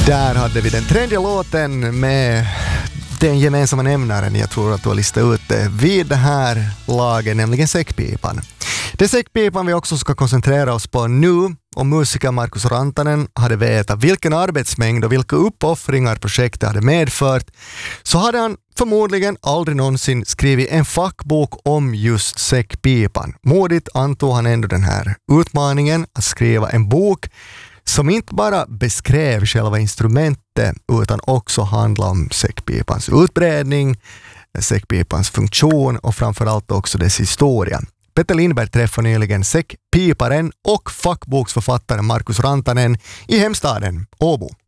Där hade vi den tredje låten med den gemensamma nämnaren, jag tror att du har listat ut det, vid det här laget, nämligen säckpipan. Det är säckpipan vi också ska koncentrera oss på nu, och musiker Markus Rantanen hade vetat vilken arbetsmängd och vilka uppoffringar projektet hade medfört, så hade han förmodligen aldrig någonsin skrivit en fackbok om just säckpipan. Modigt antog han ändå den här utmaningen att skriva en bok som inte bara beskrev själva instrumentet utan också handlade om säckpipans utbredning, säckpipans funktion och framförallt också dess historia. Petter Lindberg träffade nyligen säckpiparen och fackboksförfattaren Markus Rantanen i hemstaden Åbo.